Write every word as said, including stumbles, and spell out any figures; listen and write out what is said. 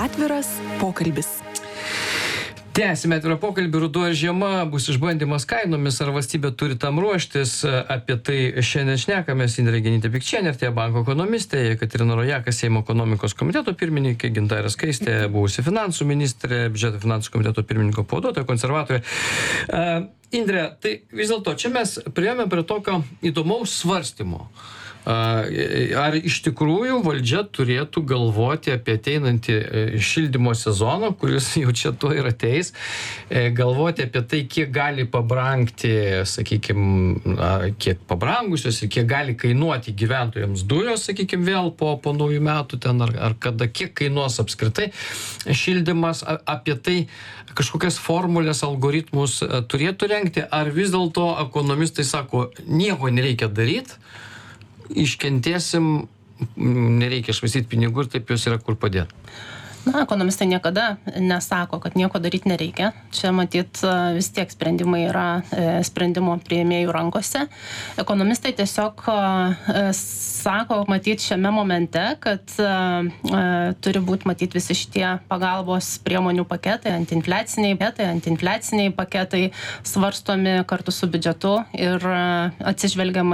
Atviras pokalbis. Tęsime atvirą pokalbį, ruduo ir žiema bus išbandymas kainomis, ar valstybė turi tam ruoštis. Apie tai šiandien šnekamės. Indrė Genytė-Pikčienė, R T banko ekonomistė, Jekaterina Rojaka, Seimo ekonomikos komiteto pirmininkė, Gintarė Skaistė, buvusi finansų ministrė, biudžeto finansų komiteto pirmininko pavaduotoja, konservatorė. Uh, Indrė, tai vis dėlto čia mes priėjome prie tokio įdomaus svarstymo. Ar iš tikrųjų valdžia turėtų galvoti apie ateinantį šildymo sezoną, kuris jau čia tuo ir ateis, galvoti apie tai, kiek gali pabrangti, sakykime, kiek pabrangusios ir kiek gali kainuoti gyventojams dujos, sakykime, vėl po, po naujų metų ten, ar, ar kada, kiek kainuos apskritai šildymas, apie tai kažkokias formulės, algoritmus turėtų rengti, ar vis dėlto ekonomistai sako, nieko nereikia daryti, iškentėsim, nereikia švaistyti pinigų ir taip jos yra kur padėti. Na, ekonomistai niekada nesako, kad nieko daryti nereikia. Čia matyt vis tiek sprendimai yra sprendimo priėmėjų rankose. Ekonomistai tiesiog sako, matyt, šiame momente, kad turi būti, matyt, visi šitie pagalbos priemonių paketai, antiinfliaciniai paketai, antiinfliaciniai paketai svarstomi kartu su biudžetu ir atsižvelgiama